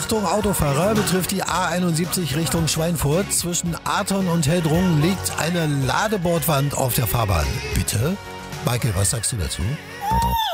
Achtung, Autofahrer, betrifft die A71 Richtung Schweinfurt. Zwischen Aton und Heldrungen liegt eine Ladebordwand auf der Fahrbahn. Bitte? Michael, was sagst du dazu?